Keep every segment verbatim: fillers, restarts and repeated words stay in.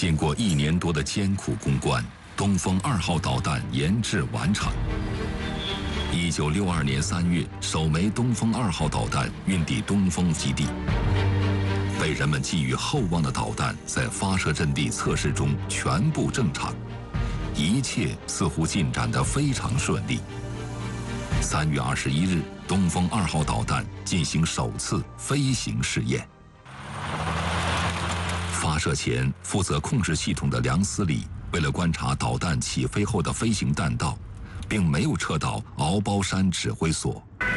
经过一年多的艰苦攻关，东风二号导弹研制完成。一九六二年三月，首枚东风二号导弹运抵东风基地。被人们寄予厚望的导弹，在发射阵地测试中全部正常，一切似乎进展得非常顺利。三月二十一日，东风二号导弹进行首次飞行试验。发射前，负责控制系统的梁思礼为了观察导弹起飞后的飞行弹道，并没有撤到鳌包山指挥所。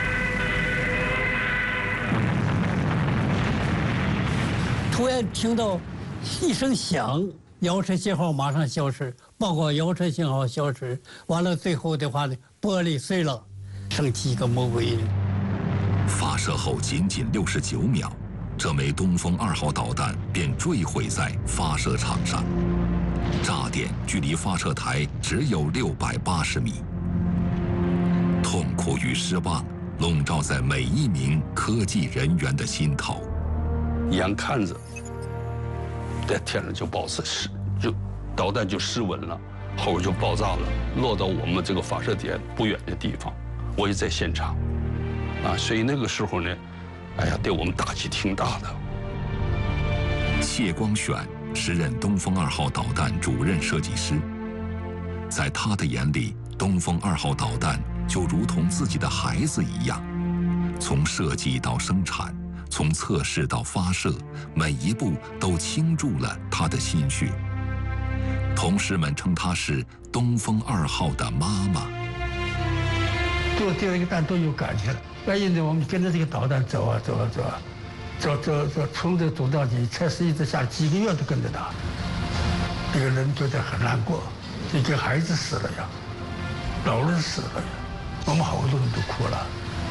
突然听到一声响，遥测信号马上消失，报告遥测信号消失。完了，最后的话呢，玻璃碎了，剩几个魔鬼人。 发射后仅仅六十九秒。这枚东风二号导弹便坠毁在发射场上，炸点距离发射台只有六百八十米。痛苦与失望笼罩在每一名科技人员的心头。 眼看着在天上就爆失，就导弹就失稳了，后边就爆炸了，落到我们这个发射点不远的地方，我也在现场，啊，所以那个时候呢。哎呀，对我们打击挺大的。 谢光选时任东风二号导弹主任设计师，在他的眼里，东风二号导弹就如同自己的孩子一样，从设计到生产，从测试到发射，每一步都倾注了他的心血。同事们称她是东风二号的妈妈。 做第二个弹都有感情了。万一呢，我们跟着这个导弹走啊走啊走啊，走走走，从这走到底，测试一直下几个月都跟着他。这个人觉得很难过，就跟孩子死了呀，老人死了呀，我们好多人都哭了。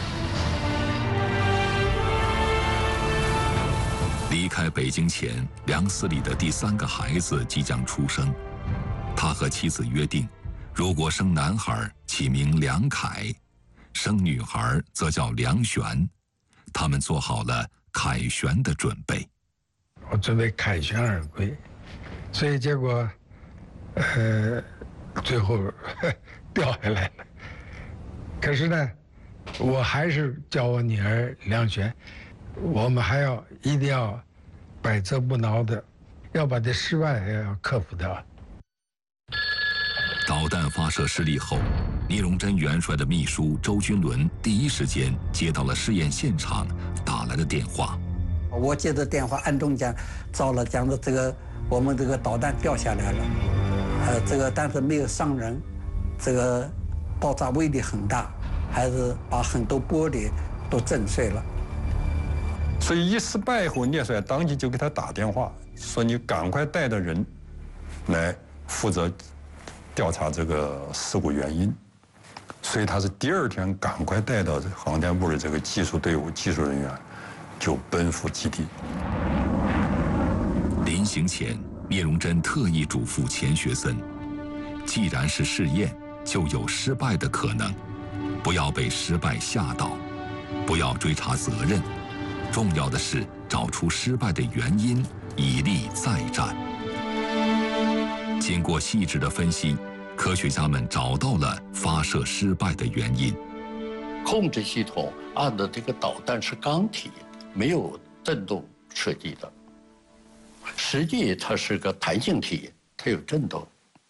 离开北京前，梁思礼的第三个孩子即将出生，他和妻子约定，如果生男孩，起名梁凯。生女孩则叫梁璇，他们做好了凯旋的准备。 我准备凯旋而归，所以结果，呃，最后呵掉下来了。可是呢，我还是叫我女儿梁璇，我们还要一定要百折不挠的，要把这失败也要克服掉。 导弹发射失利后，聂荣臻元帅的秘书周军伦第一时间接到了试验现场打来的电话。 我接到电话，暗中讲，糟了，讲的这个我们这个导弹掉下来了，呃，这个但是没有伤人，这个爆炸威力很大，还是把很多玻璃都震碎了。 所以一失败后，聂帅当即就给他打电话，说你赶快带着人来负责调查这个事故原因。所以他是第二天赶快带到航天部的这个技术队伍、技术人员，就奔赴基地。 临行前，聂荣臻特意嘱咐钱学森，既然是试验，就有失败的可能，不要被失败吓倒，不要追查责任，重要的是找出失败的原因，以利再战。经过细致的分析，科学家们找到了发射失败的原因。 控制系统按的这个导弹是钢体，没有振动设计的，实际它是个弹性体，它有振动。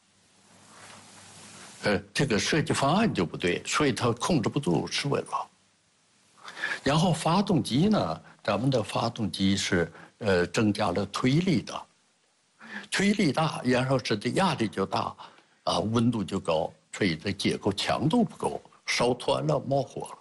呃，这个设计方案就不对，所以它控制不住，失稳了。然后发动机呢，咱们的发动机是呃增加了推力的，推力大，燃烧室的压力就大。啊，温度就高，所以这结构强度不够，烧团了，冒火了。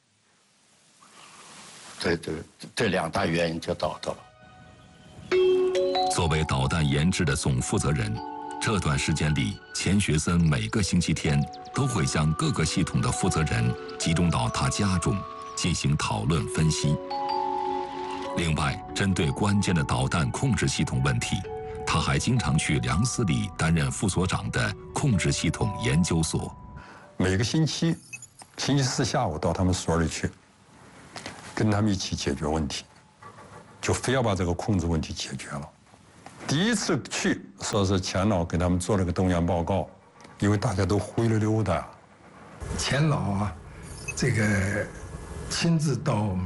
这这这两大原因就导致了。 作为导弹研制的总负责人，这段时间里，钱学森每个星期天都会将各个系统的负责人集中到他家中进行讨论分析。另外，针对关键的导弹控制系统问题，他还经常去梁思礼担任副所长的控制系统研究所。 每个星期，星期四下午到他们所里去，跟他们一起解决问题，就非要把这个控制问题解决了。 第一次去，说是钱老给他们做了个动员报告，因为大家都灰溜溜的。 钱老啊，这个亲自到我们